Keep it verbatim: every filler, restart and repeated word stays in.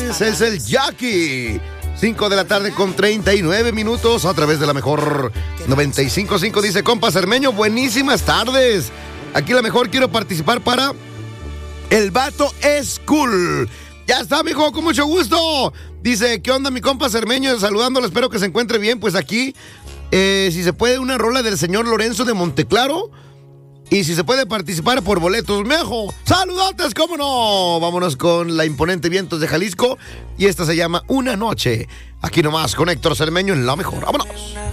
Cervantes es el Jackie. cinco de la tarde con treinta y nueve minutos a través de la mejor noventa y cinco punto cinco. Dice, compa Cermeño, buenísimas tardes. Aquí la mejor, quiero participar para El Vato es Cool. Ya está, mijo, con mucho gusto. Dice, ¿qué onda, mi compa Cermeño? Saludándolo, espero que se encuentre bien. Pues aquí, eh, si se puede, una rola del señor Lorenzo de Monteclaro. Y si se puede participar por boletos, mejo. ¡Saludotes, cómo no! Vámonos con la imponente Vientos de Jalisco. Y esta se llama Una Noche. Aquí nomás con Héctor Cermeño en La Mejor. ¡Vámonos!